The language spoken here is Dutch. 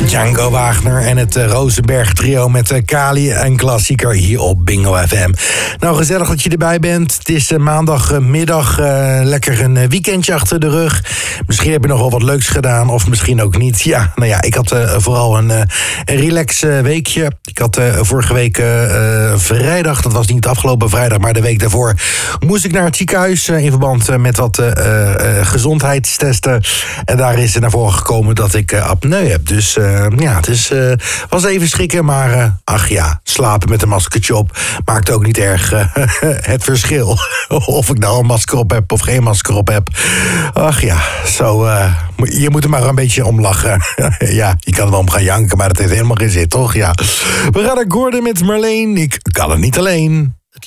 Django Wagner en het Rosenberg trio met Kali, een klassieker hier op Bingo FM. Nou, gezellig dat je erbij bent. Het is maandagmiddag, lekker een weekendje achter de rug. Misschien heb je nog wel wat leuks gedaan of misschien ook niet. Ja, nou ja, ik had vooral een relax weekje. Ik had vorige week vrijdag, dat was niet afgelopen vrijdag, maar de week daarvoor moest ik naar het ziekenhuis in verband met wat gezondheidstesten. En daar is er naar voren gekomen dat ik apneu heb. Dus ja, het was even schrikken, maar ach ja, slapen met een maskertje op maakt ook niet erg het verschil. Of ik nou een masker op heb of geen masker op heb. Ach ja, zo, je moet er maar een beetje om lachen. Ja, je kan er wel om gaan janken, maar dat heeft helemaal geen zin, toch? Ja. We gaan naar Gordon met Marleen. Ik kan het niet alleen.